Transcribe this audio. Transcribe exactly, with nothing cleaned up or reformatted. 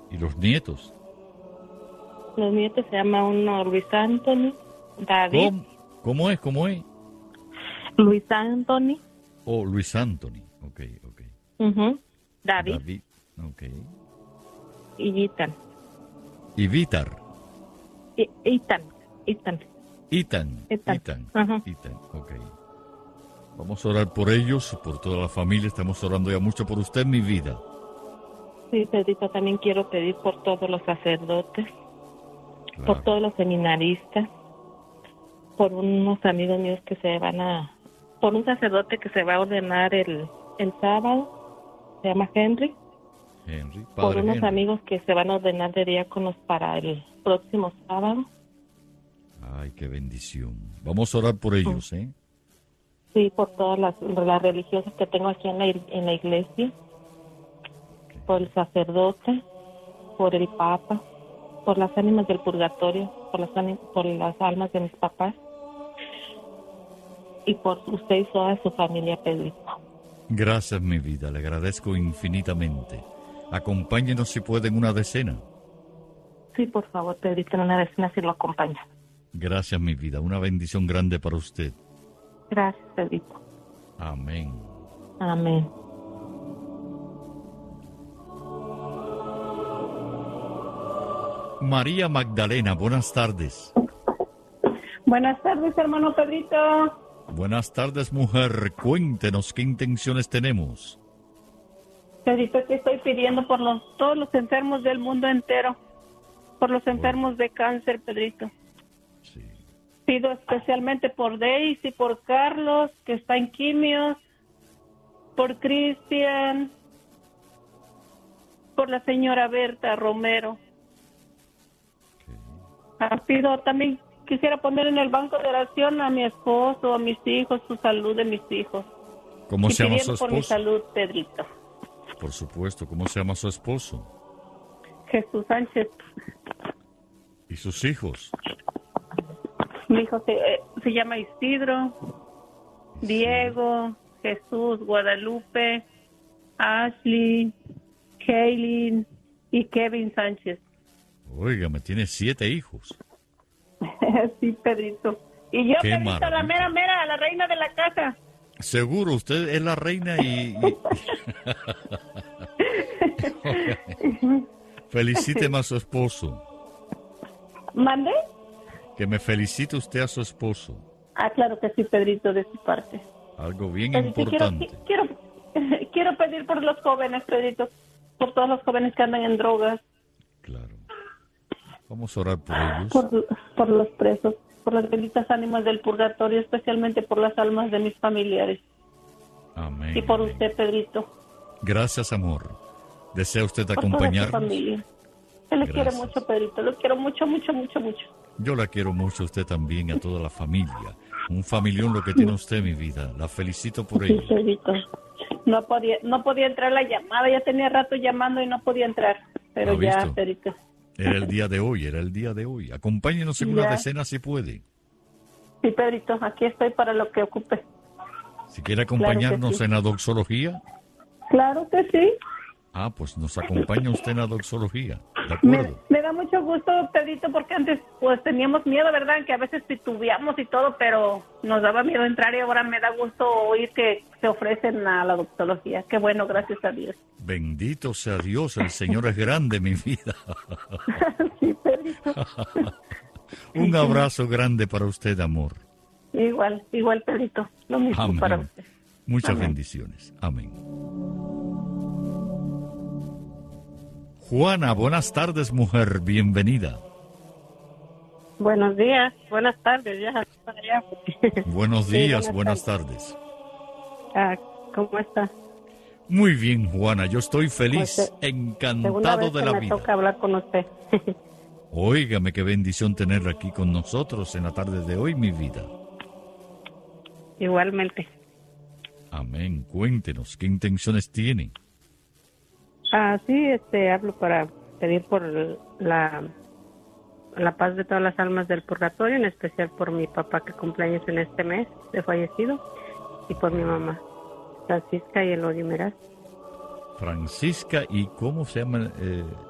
¿Y los nietos? Los nietos se llama uno Luis Anthony, David. ¿Cómo, ¿Cómo es? ¿Cómo es? Luis Anthony. Oh, Luis Anthony. Ok, ok. Uh-huh. David. David. Ok. Y Ethan. ¿Y Vítar? I- Ethan. Ethan. Ethan. Ethan. Ethan. Ajá. Ethan. Ok. Vamos a orar por ellos, por toda la familia. Estamos orando ya mucho por usted, mi vida. Sí, Pedrito, también quiero pedir por todos los sacerdotes, Claro. por todos los seminaristas, por unos amigos míos que se van a... por un sacerdote que se va a ordenar el, el sábado, se llama Henry. Henry, Por Padre unos Henry. amigos que se van a ordenar de diáconos para el próximo sábado. Ay, qué bendición. Vamos a orar por ellos, ¿eh? Sí, por todas las, las religiosas que tengo aquí en la, en la iglesia, por el sacerdote, por el papa, por las ánimas del purgatorio, por las, ánim- por las almas de mis papás y por usted y toda su familia, Pedrito. Gracias, mi vida. Le agradezco infinitamente. Acompáñenos si puede en una decena. Sí, por favor, Pedrito, en una decena si lo acompaña. Gracias, mi vida. Una bendición grande para usted. Gracias, Pedrito. Amén. Amén. María Magdalena, buenas tardes. Buenas tardes, hermano Pedrito. Buenas tardes, mujer. Cuéntenos qué intenciones tenemos. Pedrito, que estoy pidiendo por los, todos los enfermos del mundo entero, por los enfermos de cáncer, Pedrito. Sí. Pido especialmente por Daisy, por Carlos, que está en quimios, por Cristian, por la señora Berta Romero. Ah, pido también, quisiera poner en el banco de oración a mi esposo, a mis hijos, su salud de mis hijos. ¿Cómo Y se llama su pidiendo por mi esposo? salud, Pedrito. Por supuesto, ¿cómo se llama su esposo? Jesús Sánchez. ¿Y sus hijos? Mi hijo se, eh, se llama Isidro, Diego, Jesús, Guadalupe, Ashley, Kaylin y Kevin Sánchez. Oiga, me tiene siete hijos. Sí, Pedrito. Y yo, Qué Pedrito, la maravilla. mera mera, la reina de la casa. Seguro, usted es la reina y... y- Felicíteme a su esposo. ¿Mande? Que me felicite usted a su esposo. Ah, claro que sí, Pedrito, de su parte. Algo bien Pedrito, importante. quiero, quiero, quiero pedir por los jóvenes, Pedrito, por todos los jóvenes que andan en drogas, Claro. Vamos a orar por ellos. por, por los presos, por las benditas ánimas del purgatorio, especialmente por las almas de mis familiares. Amén. Y por amén. usted, Pedrito, Gracias, amor. ¿Desea usted por toda su acompañarnos? familia. Yo le quiero Gracias. mucho, Pedrito, lo quiero mucho, mucho, mucho, mucho. Yo la quiero mucho a usted también y a toda la familia. Un familión lo que tiene usted, mi vida. La felicito por Sí, ello. Pedrito. No podía, no podía entrar la llamada, ya tenía rato llamando y no podía entrar, pero ¿Ha ya, visto? Pedrito. Era el día de hoy, era el día de hoy. Acompáñenos en una Ya. decena si puede. Sí, Pedrito, aquí estoy para lo que ocupe. Si quiere acompañarnos sí. en la doxología, Claro que sí. ah, pues nos acompaña usted en la doxología. ¿De Me, acuerdo? me da mucho gusto, Pedrito, porque antes pues teníamos miedo, ¿verdad? Que a veces titubeamos y todo, pero nos daba miedo entrar y ahora me da gusto oír que se ofrecen a la doxología. Qué bueno, gracias a Dios. Bendito sea Dios, el Señor es grande, mi vida. Sí, Pedrito. Un abrazo grande para usted, amor. Igual, igual, Pedrito. Lo mismo Amén. para usted. Muchas Amén. bendiciones. Amén. Juana, buenas tardes, mujer. Bienvenida. Buenos días, buenas tardes, ya para allá. Buenos Sí, días, buenas buenas tardes. Ah, ¿cómo está? Muy bien, Juana. Yo estoy feliz, Pues, Segunda encantado vez de que la me vida. toca hablar con usted. Óigame, qué bendición tenerla aquí con nosotros en la tarde de hoy, mi vida. Igualmente. Amén. Cuéntenos, ¿qué intenciones tiene? Ah, sí, este, hablo para pedir por la, la paz de todas las almas del purgatorio, en especial por mi papá que cumpleaños en este mes de fallecido, y por mi mamá, Francisca y Elodio Meraz. Francisca, ¿y cómo se llama? Eh,